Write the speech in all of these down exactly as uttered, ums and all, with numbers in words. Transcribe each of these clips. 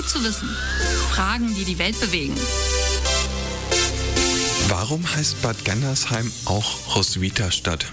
Gut zu wissen. Fragen, die die Welt bewegen. Warum heißt Bad Gandersheim auch Roswitha-Stadt?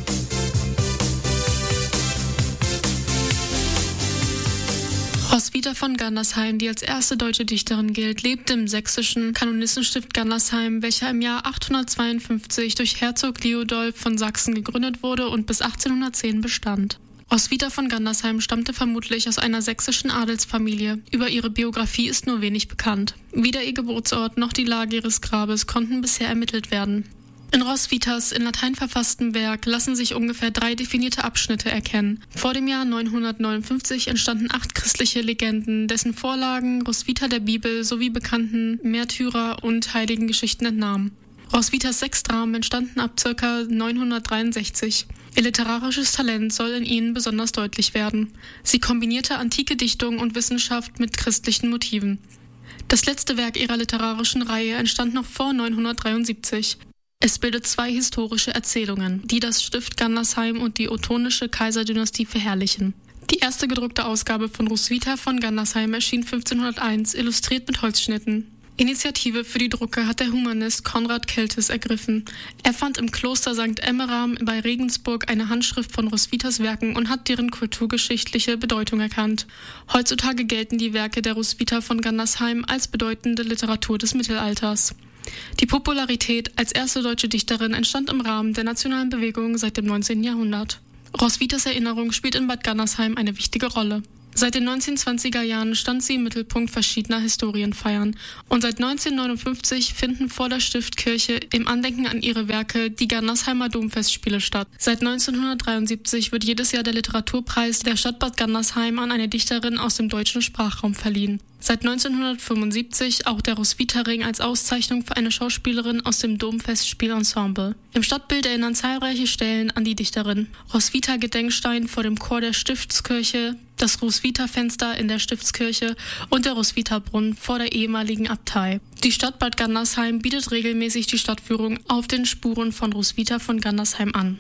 Roswitha von Gandersheim, die als erste deutsche Dichterin gilt, lebte im sächsischen Kanonistenstift Gandersheim, welcher im Jahr achthundertzweiundfünfzig durch Herzog Liudolf von Sachsen gegründet wurde und bis achtzehnhundertzehn bestand. Roswitha von Gandersheim stammte vermutlich aus einer sächsischen Adelsfamilie. Über ihre Biografie ist nur wenig bekannt. Weder ihr Geburtsort noch die Lage ihres Grabes konnten bisher ermittelt werden. In Roswithas in Latein verfasstem Werk lassen sich ungefähr drei definierte Abschnitte erkennen. Vor dem Jahr neunhundertneunundfünfzig entstanden acht christliche Legenden, dessen Vorlagen Roswitha der Bibel sowie bekannten Märtyrer- und Heiligengeschichten entnahmen. Roswithas sechs Dramen entstanden ab ca. neunhundertdreiundsechzig. Ihr literarisches Talent soll in ihnen besonders deutlich werden. Sie kombinierte antike Dichtung und Wissenschaft mit christlichen Motiven. Das letzte Werk ihrer literarischen Reihe entstand noch vor neunhundertdreiundsiebzig. Es bildet zwei historische Erzählungen, die das Stift Gandersheim und die ottonische Kaiserdynastie verherrlichen. Die erste gedruckte Ausgabe von Roswitha von Gandersheim erschien fünfzehnhunderteins, illustriert mit Holzschnitten. Initiative für die Drucke hat der Humanist Konrad Keltis ergriffen. Er fand im Kloster Sankt Emmeram bei Regensburg eine Handschrift von Roswithas Werken und hat deren kulturgeschichtliche Bedeutung erkannt. Heutzutage gelten die Werke der Roswitha von Gandersheim als bedeutende Literatur des Mittelalters. Die Popularität als erste deutsche Dichterin entstand im Rahmen der nationalen Bewegung seit dem neunzehnten Jahrhundert. Roswithas Erinnerung spielt in Bad Gandersheim eine wichtige Rolle. Seit den neunzehnhundertzwanziger Jahren stand sie im Mittelpunkt verschiedener Historienfeiern und seit neunzehnhundertneunundfünfzig finden vor der Stiftkirche im Andenken an ihre Werke die Gandersheimer Domfestspiele statt. Seit neunzehnhundertdreiundsiebzig wird jedes Jahr der Literaturpreis der Stadt Bad Gandersheim an eine Dichterin aus dem deutschen Sprachraum verliehen. Seit neunzehnhundertfünfundsiebzig auch der Roswitha-Ring als Auszeichnung für eine Schauspielerin aus dem Domfestspielensemble. Im Stadtbild erinnern zahlreiche Stellen an die Dichterin. Roswitha-Gedenkstein vor dem Chor der Stiftskirche, das Roswitha-Fenster in der Stiftskirche und der Roswitha-Brunnen vor der ehemaligen Abtei. Die Stadt Bad Gandersheim bietet regelmäßig die Stadtführung auf den Spuren von Roswitha von Gandersheim an.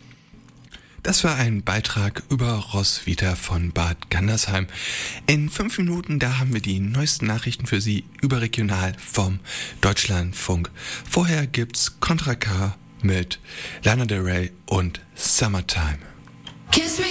Das war ein Beitrag über Roswitha von Bad Gandersheim. In fünf Minuten, da haben wir die neuesten Nachrichten für Sie überregional vom Deutschlandfunk. Vorher gibt's Contra K mit Lana Del Rey und Summertime. Kiss me.